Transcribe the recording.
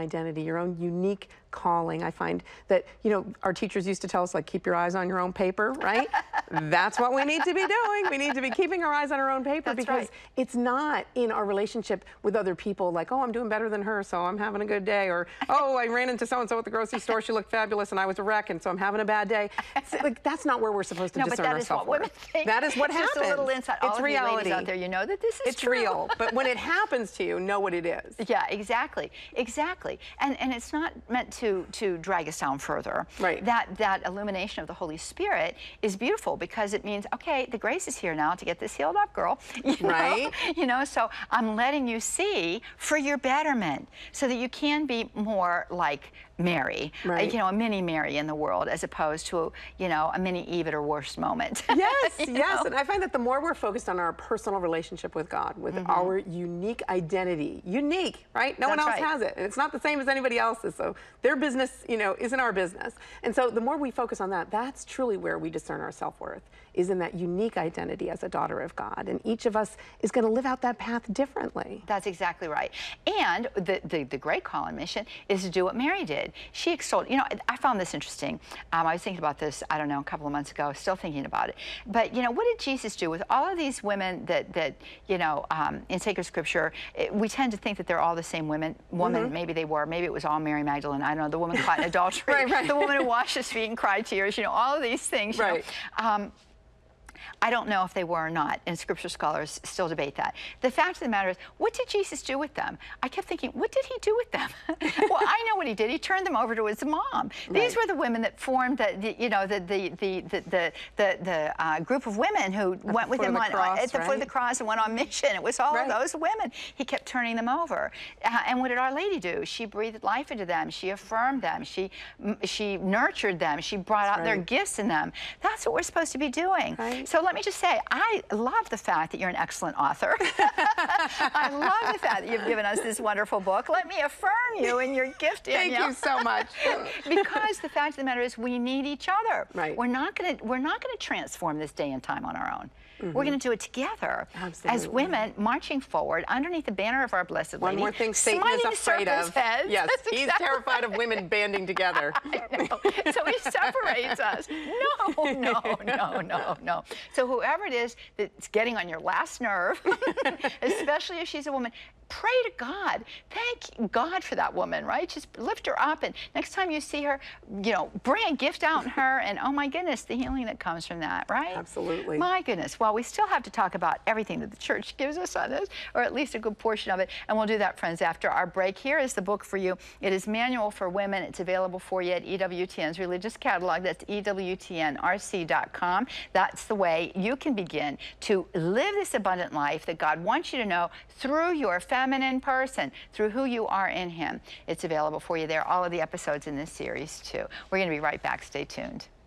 identity, your own unique calling. I find that, you know, our teachers used to tell us, like, keep your eyes on your own paper, right? That's what we need to be doing. We need to be keeping our eyes on our own paper. That's because right. it's not in our relationship with other people like, oh, I'm doing better than her, so I'm having a good day. Or, oh, I ran into so-and-so at the grocery store. She looked fabulous, and I was a wreck, and so I'm having a bad day. Like, that's not where we're supposed to discern our self-worth. That is what happens. Just a little insight. It's all reality. Of you ladies out there, you know that this is it's true. real. But when it happens to you, know what it is. Yeah, exactly. Exactly. And it's not meant to drag us down further. Right. That illumination of the Holy Spirit is beautiful because it means, okay, the grace is here now to get this healed up, girl. Right. You know, so I'm letting you see for your betterment so that you can be more like Mary, right. You know, a mini Mary in the world, as opposed to, you know, a mini Eve at her worst moment. Yes, yes. know? And I find that the more we're focused on our personal relationship with God, with our unique identity, unique, right? No one else has it. And it's not the same as anybody else's. So their business, you know, isn't our business. And so the more we focus on that, that's truly where we discern our self-worth, is in that unique identity as a daughter of God. And each of us is going to live out that path differently. That's exactly right. And the great call and mission is to do what Mary did. She extolled, you know, I found this interesting. I was thinking about this, I don't know, a couple of months ago, still thinking about it. But, you know, what did Jesus do with all of these women that you know, in sacred scripture, we tend to think that they're all the same women. Maybe they were. Maybe it was all Mary Magdalene. I don't know. The woman caught in adultery. Right. The woman who washed his feet and cried tears. You know, all of these things. You know. I don't know if they were or not, and scripture scholars still debate that. The fact of the matter is, what did Jesus do with them? I kept thinking, what did he do with them? Well, I know what he did. He turned them over to his mom. Right. These were the women that formed the group of women who went with him at the foot of the cross and went on mission. It was all of those women. He kept turning them over. And what did Our Lady do? She breathed life into them. She affirmed them. She nurtured them. She brought out their gifts in them. That's what we're supposed to be doing. Right. So let me just say, I love the fact that you're an excellent author. I love the fact that you've given us this wonderful book. Let me affirm you in your gift, Danielle. Thank you so much. Because the fact of the matter is, we need each other. Right. We're not going to transform this day and time on our own. We're going to do it together. Absolutely. As women marching forward underneath the banner of our Blessed Lady. One more thing Satan is afraid of. Heads. Yes, That's he's terrified of women banding together. I know. So he separates us. No. So whoever it is that's getting on your last nerve, especially if she's a woman, pray to God. Thank God for that woman, right? Just lift her up, and next time you see her, you know, bring a gift out in her, and oh my goodness, the healing that comes from that, right? Absolutely. My goodness. Well, we still have to talk about everything that the church gives us on this, or at least a good portion of it, and we'll do that, friends, after our break. Here is the book for you. It is Manual for Women. It's available for you at EWTN's religious catalog. That's EWTNRC.com. That's the way you can begin to live this abundant life that God wants you to know through your feminine person, through who you are in Him. It's available for you there. All of the episodes in this series, too. We're going to be right back. Stay tuned.